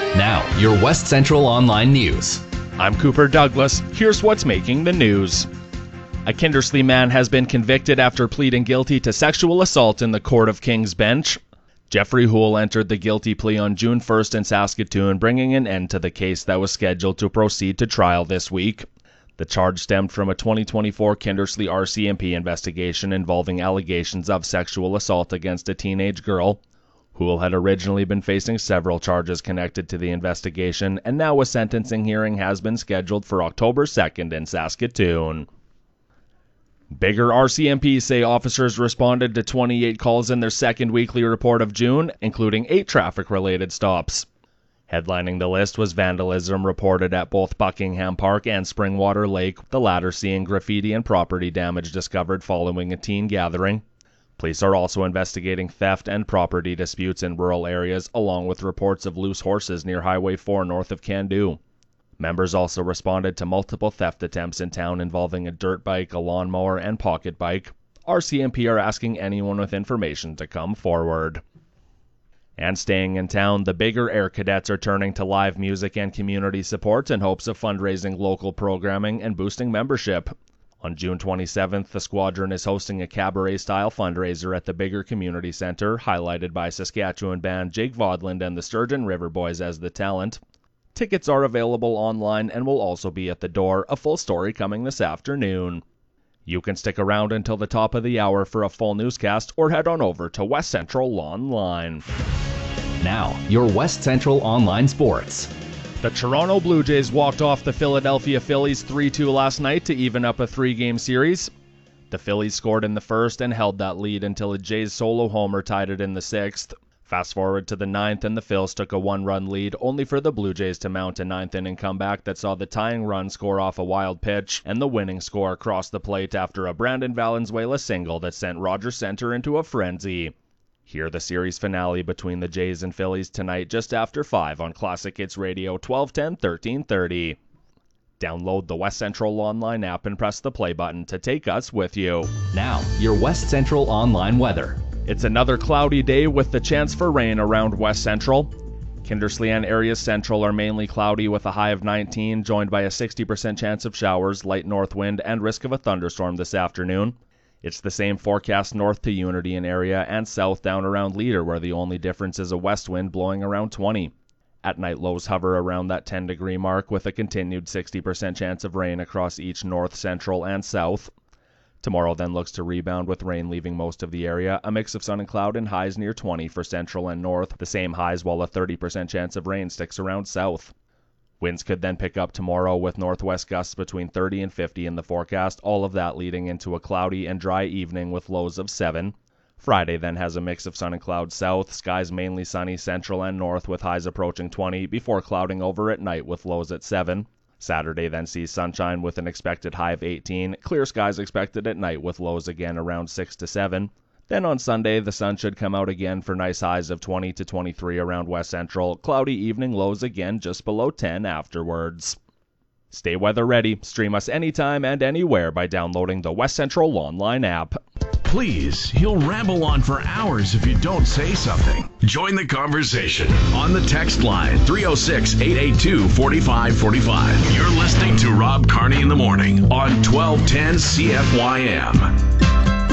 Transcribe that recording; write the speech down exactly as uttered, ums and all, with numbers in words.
Now, your West Central Online News. I'm Cooper Douglas. Here's what's making the news. A Kindersley man has been convicted after pleading guilty to sexual assault in the Court of King's Bench. Jeffrey Houle entered the guilty plea on June first in Saskatoon, bringing an end to the case that was scheduled to proceed to trial this week. The charge stemmed from a twenty twenty-four Kindersley R C M P investigation involving allegations of sexual assault against a teenage girl. Houle had originally been facing several charges connected to the investigation, and now a sentencing hearing has been scheduled for October second in Saskatoon. Bigger R C M Ps say officers responded to twenty-eight calls in their second weekly report of June, including eight traffic-related stops. Headlining the list was vandalism reported at both Buckingham Park and Springwater Lake, the latter seeing graffiti and property damage discovered following a teen gathering. Police are also investigating theft and property disputes in rural areas, along with reports of loose horses near Highway four north of Candu. Members also responded to multiple theft attempts in town involving a dirt bike, a lawnmower, and pocket bike. R C M P are asking anyone with information to come forward. And staying in town, the Bigger Air Cadets are turning to live music and community support in hopes of fundraising local programming and boosting membership. On June twenty-seventh, the squadron is hosting a cabaret-style fundraiser at the Bigger Community Centre, highlighted by Saskatchewan band Jake Vodland and the Sturgeon River Boys as the talent. Tickets are available online and will also be at the door, a full story coming this afternoon. You can stick around until the top of the hour for a full newscast or head on over to West Central Online. Now, your West Central Online Sports. The Toronto Blue Jays walked off the Philadelphia Phillies three two last night to even up a three-game series. The Phillies scored in the first and held that lead until a Jays solo homer tied it in the sixth. Fast forward to the ninth, and the Phils took a one-run lead, only for the Blue Jays to mount a ninth-inning comeback that saw the tying run score off a wild pitch and the winning score cross the plate after a Brandon Valenzuela single that sent Rogers Center into a frenzy. Hear the series finale between the Jays and Phillies tonight just after five on Classic Hits Radio, twelve ten, thirteen thirty. Download the West Central Online app and press the play button to take us with you. Now, your West Central Online weather. It's another cloudy day with the chance for rain around West Central. Kindersley and areas central are mainly cloudy with a high of nineteen, joined by a sixty percent chance of showers, light north wind, and risk of a thunderstorm this afternoon. It's the same forecast north to Unity and area and south down around Leader, where the only difference is a west wind blowing around twenty. At night, lows hover around that ten degree mark with a continued sixty percent chance of rain across each north, central, and south. Tomorrow then looks to rebound with rain leaving most of the area, a mix of sun and cloud and highs near twenty for central and north, the same highs while a thirty percent chance of rain sticks around south. Winds could then pick up tomorrow with northwest gusts between thirty and fifty in the forecast, all of that leading into a cloudy and dry evening with lows of seven. Friday then has a mix of sun and cloud south, skies mainly sunny central and north with highs approaching twenty before clouding over at night with lows at seven. Saturday then sees sunshine with an expected high of eighteen, clear skies expected at night with lows again around six to seven. Then on Sunday, the sun should come out again for nice highs of twenty to twenty-three around West Central, cloudy evening lows again just below ten afterwards. Stay weather ready, stream us anytime and anywhere by downloading the West Central Online app. Please, he'll ramble on for hours if you don't say something. Join the conversation on the text line three oh six, eight eight two, four five four five. You're listening to Rob Carney in the Morning on twelve ten C F Y M.